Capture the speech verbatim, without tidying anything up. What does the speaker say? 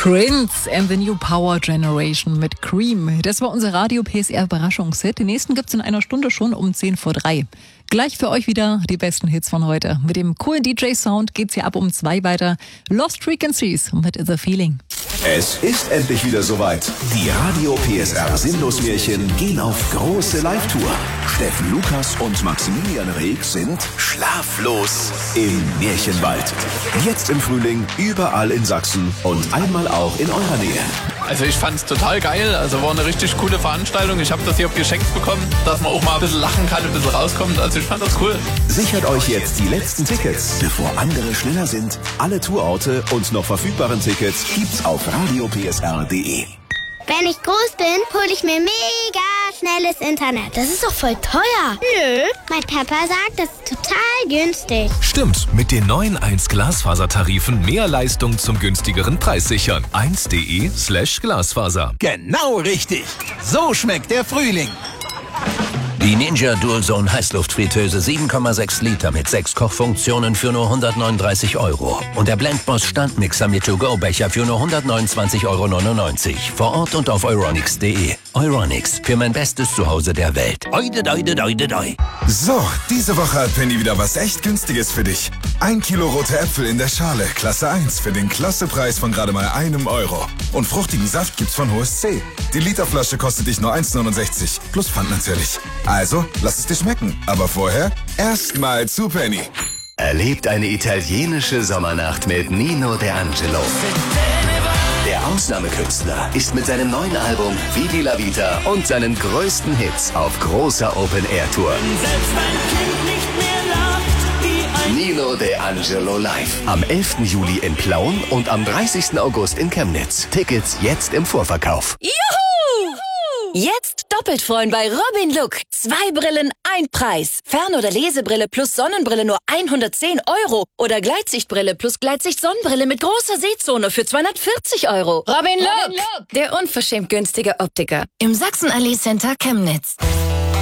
Prince and the New Power Generation mit Cream. Das war unser Radio-P S R-Überraschungshit. Den nächsten gibt's in einer Stunde schon um zehn vor drei. Gleich für euch wieder die besten Hits von heute. Mit dem coolen D J-Sound geht's hier ab um zwei weiter. Lost Frequencies mit The Feeling. Es ist endlich wieder soweit. Die Radio-P S R Sinnlosmärchen gehen auf große Live-Tour. Steffen Lukas und Maximilian Reg sind schlaflos im Märchenwald. Jetzt im Frühling überall in Sachsen und einmal auch in eurer Nähe. Also ich fand's total geil, also war eine richtig coole Veranstaltung. Ich habe das hier geschenkt bekommen, dass man auch mal ein bisschen lachen kann, ein bisschen rauskommt. Also ich fand das cool. Sichert euch jetzt die letzten Tickets, bevor andere schneller sind. Alle Tourorte und noch verfügbaren Tickets gibt's auf radio p s r punkt d e. Wenn ich groß bin, hole ich mir mega schnelles Internet. Das ist doch voll teuer. Nö, mein Papa sagt, das ist total günstig. Stimmt, mit den neuen eins Glasfasertarifen mehr Leistung zum günstigeren Preis sichern. eins punkt de slash Glasfaser. Genau richtig. So schmeckt der Frühling. Die Ninja Dualzone Heißluftfritteuse sieben Komma sechs Liter mit sechs Kochfunktionen für nur hundertneununddreißig Euro. Und der Blendboss Standmixer mit To-Go-Becher für nur hundertneunundzwanzig Euro neunundneunzig. Vor Ort und auf euronics punkt de. Euronics, für mein bestes Zuhause der Welt. Oide, doide, doide, doi. So, diese Woche hat Penny wieder was echt Günstiges für dich. Ein Kilo rote Äpfel in der Schale, Klasse eins, für den Klassepreis von gerade mal einem Euro. Und fruchtigen Saft gibt's von H S C. Die Literflasche kostet dich nur eins neunundsechzig, plus Pfand natürlich. Also, lass es dir schmecken. Aber vorher erstmal zu Penny. Erlebt eine italienische Sommernacht mit Nino De Angelo. Der Ausnahmekünstler ist mit seinem neuen Album Vivi la Vita und seinen größten Hits auf großer Open-Air-Tour. Nino De Angelo live. Am elften Juli in Plauen und am dreißigsten August in Chemnitz. Tickets jetzt im Vorverkauf. Juhu! Jetzt doppelt freuen bei Robin Look. Zwei Brillen, ein Preis. Fern- oder Lesebrille plus Sonnenbrille nur hundertzehn Euro. Oder Gleitsichtbrille plus Gleitsicht-Sonnenbrille mit großer Sehzone für zweihundertvierzig Euro. Robin Look, der unverschämt günstige Optiker. Im Sachsenallee Center Chemnitz.